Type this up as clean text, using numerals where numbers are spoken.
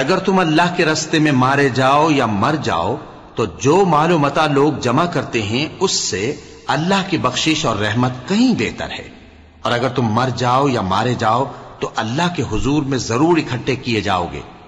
अगर तुम अल्लाह के रास्ते में मारे जाओ या मर जाओ तो जो मालो मता लोग जमा करते हैं उससे अल्लाह की बख्शिश और रहमत कहीं बेहतर है। और अगर तुम मर जाओ या मारे जाओ तो अल्लाह के हुजूर में जरूर इकट्ठे किए जाओगे।